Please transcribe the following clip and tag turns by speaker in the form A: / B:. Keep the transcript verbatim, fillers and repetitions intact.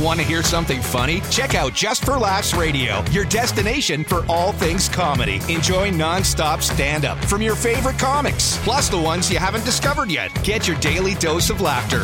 A: Want to hear something funny? Check out Just for Laughs Radio, your destination for all things comedy. Enjoy non-stop stand-up from your favorite comics, plus the ones you haven't discovered yet. Get your daily dose of laughter